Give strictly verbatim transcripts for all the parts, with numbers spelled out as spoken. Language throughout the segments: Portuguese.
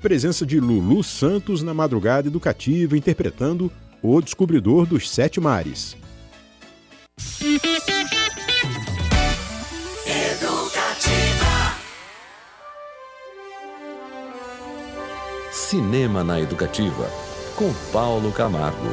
presença de Lulu Santos na madrugada educativa, interpretando O Descobridor dos Sete Mares. Educativa. Cinema na Educativa, com Paulo Camargo.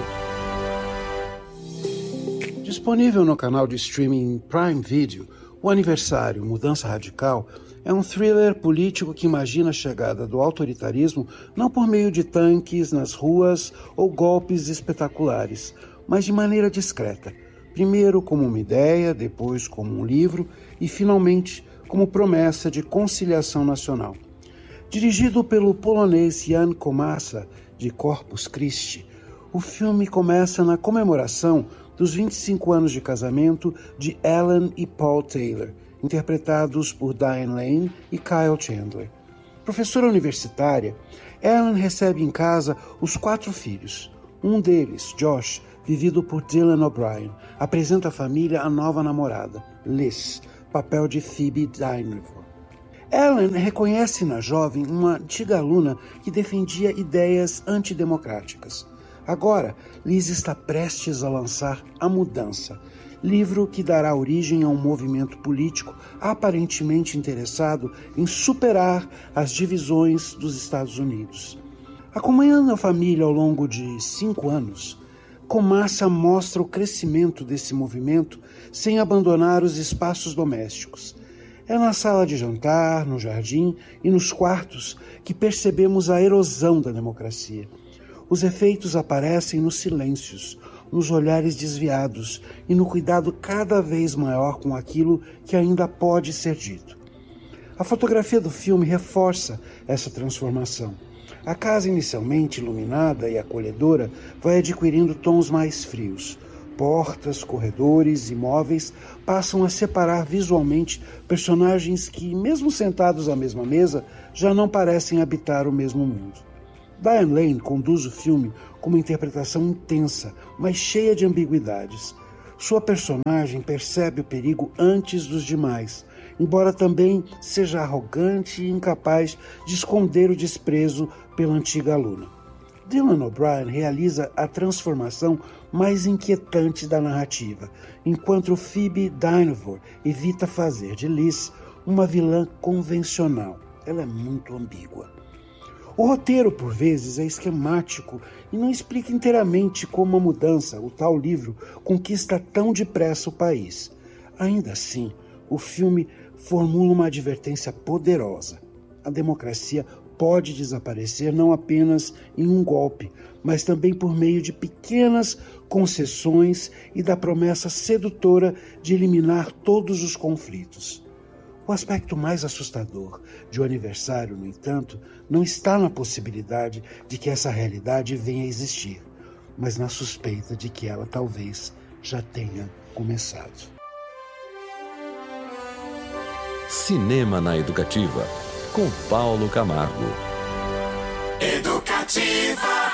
Disponível no canal de streaming Prime Video, O Aniversário, Mudança Radical é um thriller político que imagina a chegada do autoritarismo não por meio de tanques nas ruas ou golpes espetaculares, mas de maneira discreta. Primeiro como uma ideia, depois como um livro e, finalmente, como promessa de conciliação nacional. Dirigido pelo polonês Jan Komasa, de Corpus Christi, o filme começa na comemoração dos vinte e cinco anos de casamento de Ellen e Paul Taylor, interpretados por Diane Lane e Kyle Chandler. Professora universitária, Ellen recebe em casa os quatro filhos. Um deles, Josh, vivido por Dylan O'Brien, apresenta à família a nova namorada, Liz, papel de Phoebe Dynevor. Ellen reconhece na jovem uma antiga aluna que defendia ideias antidemocráticas. Agora, Liz está prestes a lançar A Mudança, livro que dará origem a um movimento político aparentemente interessado em superar as divisões dos Estados Unidos. Acompanhando a família ao longo de cinco anos, Komasa mostra o crescimento desse movimento sem abandonar os espaços domésticos. É na sala de jantar, no jardim e nos quartos que percebemos a erosão da democracia. Os efeitos aparecem nos silêncios, nos olhares desviados e no cuidado cada vez maior com aquilo que ainda pode ser dito. A fotografia do filme reforça essa transformação. A casa inicialmente iluminada e acolhedora vai adquirindo tons mais frios. Portas, corredores e móveis passam a separar visualmente personagens que, mesmo sentados à mesma mesa, já não parecem habitar o mesmo mundo. Diane Lane conduz o filme com uma interpretação intensa, mas cheia de ambiguidades. Sua personagem percebe o perigo antes dos demais, embora também seja arrogante e incapaz de esconder o desprezo pela antiga aluna. Dylan O'Brien realiza a transformação mais inquietante da narrativa, enquanto Phoebe Dynevor evita fazer de Liz uma vilã convencional. Ela é muito ambígua. O roteiro, por vezes, é esquemático e não explica inteiramente como a mudança, o tal livro, conquista tão depressa o país. Ainda assim, o filme formula uma advertência poderosa. A democracia pode desaparecer não apenas em um golpe, mas também por meio de pequenas concessões e da promessa sedutora de eliminar todos os conflitos. O aspecto mais assustador de O Aniversário, no entanto, não está na possibilidade de que essa realidade venha a existir, mas na suspeita de que ela talvez já tenha começado. Cinema na Educativa, com Paulo Camargo. Educativa.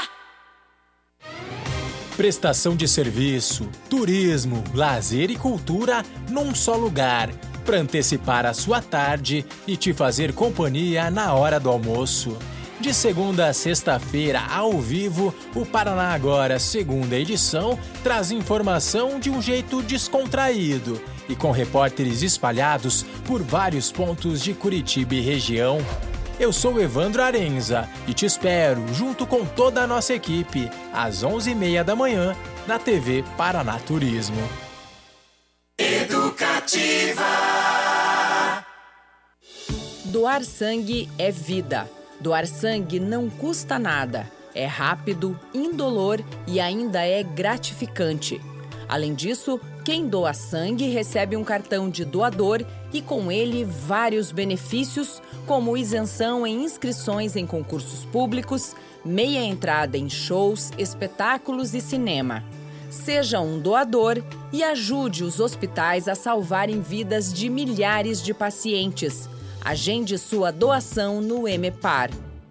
Prestação de serviço, turismo, lazer e cultura num só lugar, para antecipar a sua tarde e te fazer companhia na hora do almoço. De segunda a sexta-feira, ao vivo, o Paraná Agora, segunda edição, traz informação de um jeito descontraído e com repórteres espalhados por vários pontos de Curitiba e região. Eu sou Evandro Arenza e te espero, junto com toda a nossa equipe, às onze e meia da manhã, na T V Paraná Turismo. Educativa. Doar sangue é vida. Doar sangue não custa nada. É rápido, indolor e ainda é gratificante. Além disso, quem doa sangue recebe um cartão de doador e com ele vários benefícios, como isenção em inscrições em concursos públicos, meia entrada em shows, espetáculos e cinema. Seja um doador e ajude os hospitais a salvarem vidas de milhares de pacientes. Agende sua doação no EMEPAR.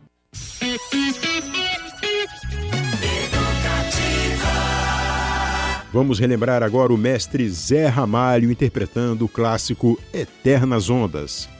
Vamos relembrar agora o mestre Zé Ramalho interpretando o clássico Eternas Ondas.